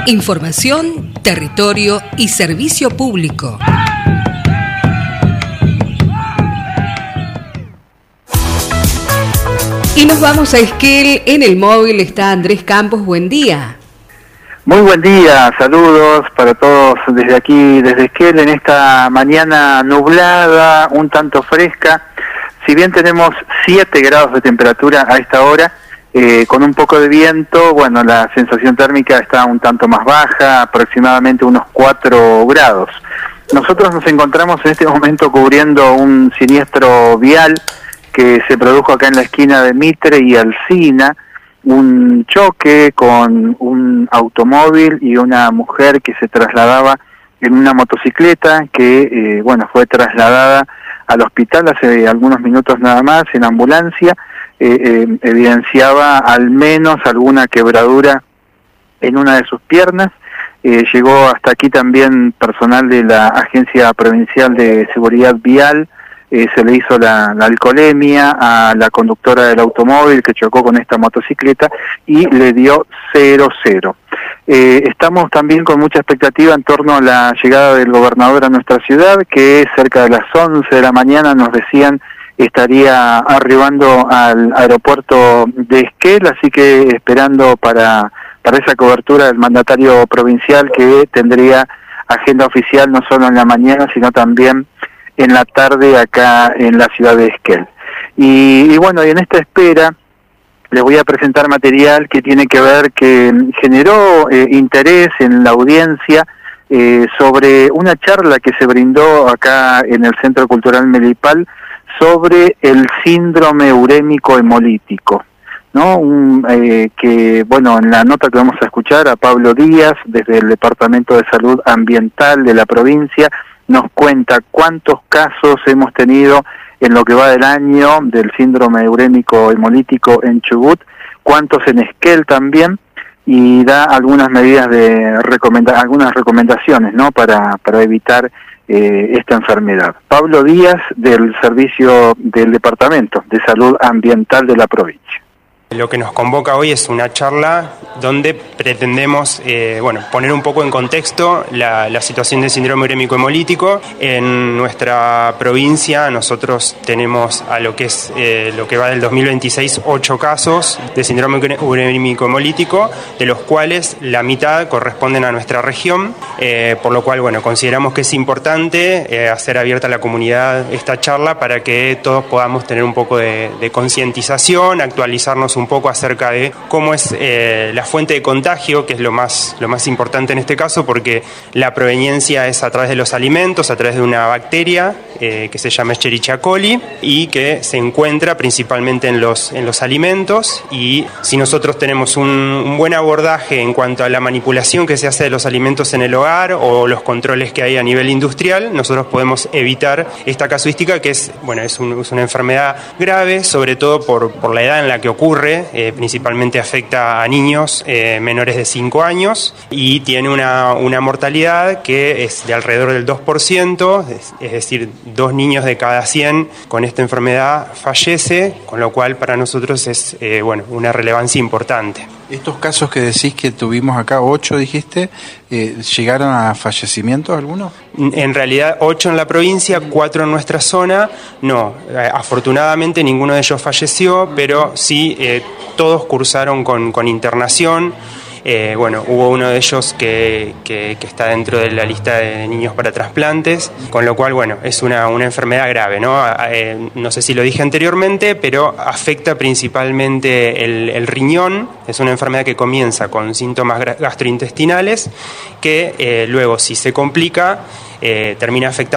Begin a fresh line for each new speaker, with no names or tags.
Información, territorio y servicio público. Y nos vamos a Esquel. En el móvil está Andrés Campos. Buen día.
Muy buen día, saludos para todos desde aquí, desde Esquel, en esta mañana nublada, un tanto fresca. Si bien tenemos 7 grados de temperatura a esta hora, con un poco de viento, bueno, la sensación térmica está un tanto más baja, aproximadamente unos 4 grados. Nosotros nos encontramos en este momento cubriendo un siniestro vial que se produjo acá en la esquina de Mitre y Alsina, un choque con un automóvil y una mujer que se trasladaba en una motocicleta que, fue trasladada al hospital hace algunos minutos nada más en ambulancia. Evidenciaba al menos alguna quebradura en una de sus piernas. Llegó hasta aquí también personal de la Agencia Provincial de Seguridad Vial. Se le hizo la alcoholemia a la conductora del automóvil que chocó con esta motocicleta y le dio 0-0. Estamos también con mucha expectativa en torno a la llegada del gobernador a nuestra ciudad, que cerca de las 11 de la mañana nos decían estaría arribando al aeropuerto de Esquel, así que esperando para esa cobertura del mandatario provincial, que tendría agenda oficial no solo en la mañana, sino también en la tarde acá en la ciudad de Esquel. Y en esta espera les voy a presentar material que tiene que ver, que generó interés en la audiencia sobre una charla que se brindó acá en el Centro Cultural Melipal sobre el síndrome urémico hemolítico, ¿no? En la nota que vamos a escuchar a Pablo Díaz, desde el Departamento de Salud Ambiental de la provincia, nos cuenta cuántos casos hemos tenido en lo que va del año del síndrome urémico hemolítico en Chubut, cuántos en Esquel también, y da algunas medidas algunas recomendaciones, ¿no?, para evitar esta enfermedad. Pablo Díaz, del Servicio del Departamento de Salud Ambiental de la provincia.
Lo que nos convoca hoy es una charla donde pretendemos poner un poco en contexto la situación del síndrome urémico hemolítico. En nuestra provincia nosotros tenemos a lo que va del 2026 8 casos de síndrome urémico hemolítico, de los cuales la mitad corresponden a nuestra región, por lo cual consideramos que es importante hacer abierta a la comunidad esta charla para que todos podamos tener un poco de concientización, actualizarnos un poco acerca de cómo es la fuente de contagio, que es lo más importante en este caso, porque la proveniencia es a través de los alimentos, a través de una bacteria que se llama Escherichia coli y que se encuentra principalmente en los alimentos. Y si nosotros tenemos un buen abordaje en cuanto a la manipulación que se hace de los alimentos en el hogar o los controles que hay a nivel industrial, nosotros podemos evitar esta casuística, que es una enfermedad grave, sobre todo por la edad en la que ocurre. Principalmente afecta a niños menores de 5 años y tiene una mortalidad que es de alrededor del 2%, es decir, 2 niños de cada 100 con esta enfermedad fallece, con lo cual para nosotros es una relevancia importante.
Estos casos que decís que tuvimos acá, 8 dijiste, ¿llegaron a fallecimientos algunos?
En realidad 8 en la provincia, 4 en nuestra zona. No, afortunadamente ninguno de ellos falleció, pero sí todos cursaron con internación. Hubo uno de ellos que está dentro de la lista de niños para trasplantes, con lo cual, es una enfermedad grave, ¿no? No sé si lo dije anteriormente, pero afecta principalmente el riñón. Es una enfermedad que comienza con síntomas gastrointestinales que luego, si se complica, termina afectando